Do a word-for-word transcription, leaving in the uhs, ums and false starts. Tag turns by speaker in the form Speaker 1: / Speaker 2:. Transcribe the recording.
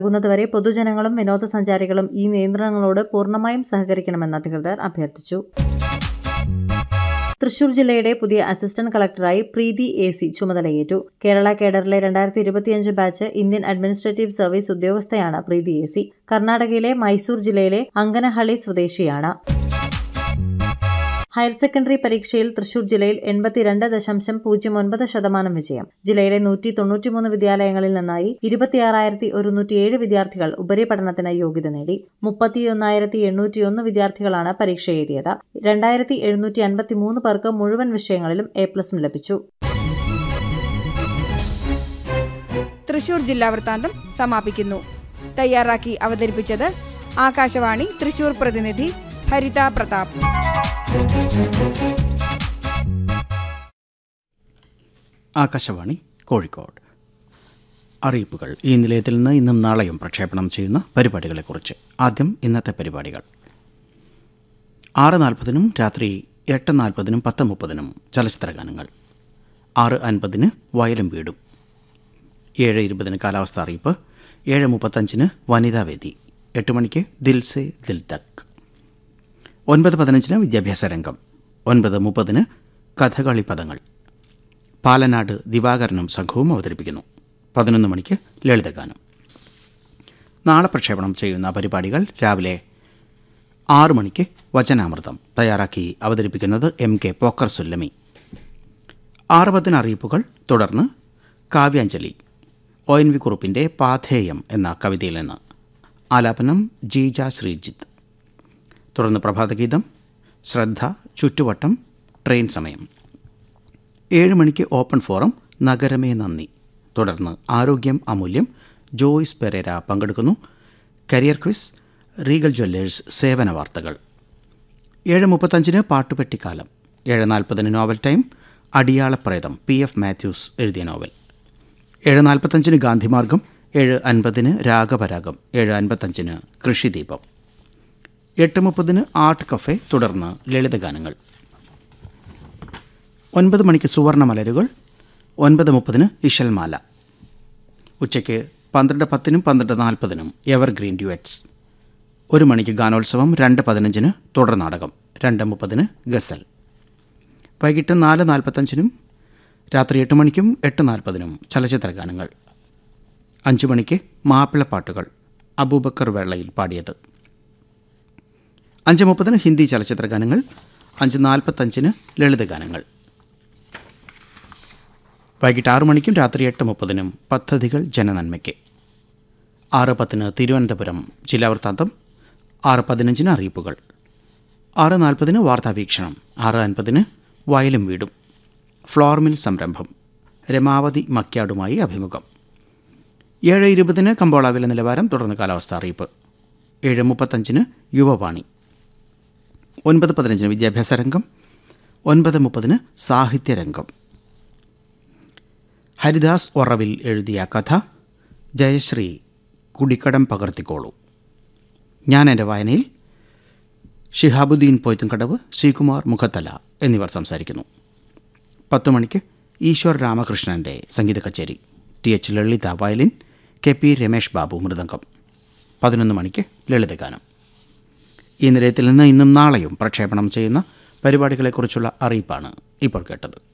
Speaker 1: ുന്നതുവരെ പൊതുജനങ്ങളും വിനോദസഞ്ചാരികളും ഈ നിയന്ത്രണങ്ങളോട് പൂർണ്ണമായും സഹകരിക്കണമെന്ന് അധികൃതർ അഭ്യർത്ഥിച്ചു. തൃശൂർ ജില്ലയുടെ പുതിയ അസിസ്റ്റന്റ് കളക്ടറായി പ്രീതി എ സി ചുമതലയേറ്റു. കേരള കേഡറിലെ രണ്ടായിരത്തി ഇരുപത്തിയഞ്ച് batch Indian administrative service ഉദ്യോഗസ്ഥയാണ് Preethi A C. കർണാടകയിലെ മൈസൂർ ജില്ലയിലെ അങ്കനഹള്ളി സ്വദേശിയാണ്. ഹയർ സെക്കൻഡറി പരീക്ഷയിൽ തൃശൂർ ജില്ലയിൽ എൺപത്തിരണ്ട് ദശാംശം പൂജ്യം ഒൻപത് ശതമാനം വിജയം. ജില്ലയിലെ നൂറ്റി തൊണ്ണൂറ്റിമൂന്ന് വിദ്യാലയങ്ങളിൽ നിന്നായി ഇരുപത്തിയാറായിരത്തി ഒരുന്നൂറ്റിയേഴ് വിദ്യാർത്ഥികൾ ഉപരിപഠനത്തിന് യോഗ്യത നേടി. മുപ്പത്തിയൊന്നായിരത്തി എണ്ണൂറ്റിയൊന്ന് വിദ്യാർത്ഥികളാണ് പരീക്ഷ എഴുതിയത്. രണ്ടായിരത്തി എഴുന്നൂറ്റി അൻപത്തിമൂന്ന് പേർക്ക് മുഴുവൻ വിഷയങ്ങളിലും എ പ്ലസും ലഭിച്ചു.
Speaker 2: തൃശൂർ ജില്ലാ വൃത്താന്തം സമാപിക്കുന്നു. തയ്യാറാക്കി അവതരിപ്പിച്ചത് ആകാശവാണി തൃശൂർ പ്രതിനിധി ഹരിത പ്രതാപ്.
Speaker 3: ആകാശവാണി കോഴിക്കോട്. അറിയിപ്പുകൾ. ഈ നിലയത്തിൽ നിന്ന് ഇന്നും നാളെയും പ്രക്ഷേപണം ചെയ്യുന്ന പരിപാടികളെക്കുറിച്ച്. ആദ്യം ഇന്നത്തെ പരിപാടികൾ. ആറ് നാൽപ്പതിനും രാത്രി എട്ട് നാൽപ്പതിനും പത്ത് മുപ്പതിനും ചലച്ചിത്രഗാനങ്ങൾ. ആറ് അൻപതിന് വയലും വീടും. ഏഴ് ഇരുപതിന് കാലാവസ്ഥ അറിയിപ്പ്. ഏഴ് മുപ്പത്തഞ്ചിന് വനിതാവേദി. എട്ട് മണിക്ക് ദിൽ സേ ദിൽ തക്. ഒൻപത് പതിനഞ്ചിന് വിദ്യാഭ്യാസ രംഗം. ഒൻപത് മുപ്പതിന് കഥകളി പദങ്ങൾ. പാലനാട് ദിവാകരനും സംഘവും അവതരിപ്പിക്കുന്നു. പതിനൊന്ന് മണിക്ക് ലളിതഗാനം. നാളെ പ്രക്ഷേപണം ചെയ്യുന്ന പരിപാടികൾ. രാവിലെ ആറു മണിക്ക് വചനാമൃതം തയ്യാറാക്കി അവതരിപ്പിക്കുന്നത് എം കെ പോക്കർ സുല്ലമി. ആറ് പത്തിന് അറിയിപ്പുകൾ. തുടർന്ന് Kavyanjali. O N V കുറുപ്പിൻ്റെ Patheyam എന്ന കവിതയിൽ നിന്ന്. ആലാപനം ജീജ ശ്രീജിത്ത്. തുടർന്ന് പ്രഭാതഗീതം, ശ്രദ്ധ, ചുറ്റുവട്ടം, ട്രെയിൻ സമയം. ഏഴ് മണിക്ക് ഓപ്പൺ ഫോറം നഗരമേ നന്ദി. തുടർന്ന് ആരോഗ്യം അമൂല്യം. ജോയ്സ് പെരേര പങ്കെടുക്കുന്നു. കരിയർ ക്വിസ്, റീഗൽ ജ്വല്ലേഴ്സ് സേവന വാർത്തകൾ. ഏഴ് മുപ്പത്തഞ്ചിന് പാട്ടുപെട്ടിക്കാലം. ഏഴ് നാൽപ്പതിന് novel time. അടിയാളപ്രേതം P F Mathews എഴുതിയ നോവൽ. ഏഴ് നാൽപ്പത്തഞ്ചിന് ഗാന്ധിമാർഗം. ഏഴ് അൻപതിന് രാഗപരാഗം. ഏഴ് അൻപത്തഞ്ചിന് കൃഷിദീപം. എട്ട് മുപ്പതിന് ആർട്ട് കഫേ. തുടർന്ന് ലളിതഗാനങ്ങൾ. ഒൻപത് മണിക്ക് സുവർണ മലരുകൾ. ഒൻപത് മുപ്പതിന് ഇശൽമാല. ഉച്ചയ്ക്ക് പന്ത്രണ്ട് പത്തിനും പന്ത്രണ്ട് നാൽപ്പതിനും എവർഗ്രീൻ ഡ്യുവറ്റ്സ്. ഒരു മണിക്ക് ഗാനോത്സവം. രണ്ട് പതിനഞ്ചിന് തുടർ നാടകം. രണ്ട് മുപ്പതിന് ഗസൽ. വൈകിട്ട് നാല് നാൽപ്പത്തഞ്ചിനും രാത്രി എട്ട് മണിക്കും എട്ട് നാൽപ്പതിനും ചലച്ചിത്രഗാനങ്ങൾ. അഞ്ചു മണിക്ക് മാപ്പിളപ്പാട്ടുകൾ. അബൂബക്കർ വെള്ളയിൽ പാടിയത്. അഞ്ച് മുപ്പതിന് ഹിന്ദി ചലച്ചിത്രഗാനങ്ങൾ. അഞ്ച് നാൽപ്പത്തഞ്ചിന് ലളിതഗാനങ്ങൾ. വൈകിട്ട് ആറു മണിക്കും രാത്രി എട്ട് മുപ്പതിനും പദ്ധതികൾ ജനനന്മയ്ക്ക്. ആറ് പത്തിന് തിരുവനന്തപുരം ജില്ലാ വൃത്താന്തം. ആറ് പതിനഞ്ചിന് അറിയിപ്പുകൾ. ആറ് നാൽപ്പതിന് വാർത്താവീക്ഷണം. ആറ് അൻപതിന് വയലും വീടും. ഫ്ലോർമിൽ സംരംഭം. രമാവതി മക്യാടുമായി അഭിമുഖം. ഏഴ് ഇരുപതിന് കമ്പോള വില നിലവാരം. തുടർന്ന് കാലാവസ്ഥ അറിയിപ്പ്. ഏഴ് മുപ്പത്തഞ്ചിന് യുവവാണി. ഒൻപത് പതിനഞ്ചിന് വിദ്യാഭ്യാസ രംഗം. ഒൻപത് മുപ്പതിന് സാഹിത്യരംഗം. ഹരിദാസ് ഒറവിൽ എഴുതിയ കഥ ജയശ്രീ കുടിക്കടം പകർത്തിക്കോളൂ. ഞാൻ എൻ്റെ വായനയിൽ ഷിഹാബുദ്ദീൻ പൊയ്ത്തുംകടവ്, ശ്രീകുമാർ മുഖത്തല എന്നിവർ സംസാരിക്കുന്നു. പത്ത് മണിക്ക് ഈശ്വർ രാമകൃഷ്ണൻ്റെ സംഗീത കച്ചേരി. ടി എച്ച് ലളിത violin. K P Ramesh Babu mridangam. പതിനൊന്ന് മണിക്ക് ലളിതഗാനം. ഈ നിലയത്തിൽ നിന്ന് ഇന്നും നാളെയും പ്രക്ഷേപണം ചെയ്യുന്ന പരിപാടികളെക്കുറിച്ചുള്ള അറിയിപ്പാണ് ഇപ്പോൾ കേട്ടത്.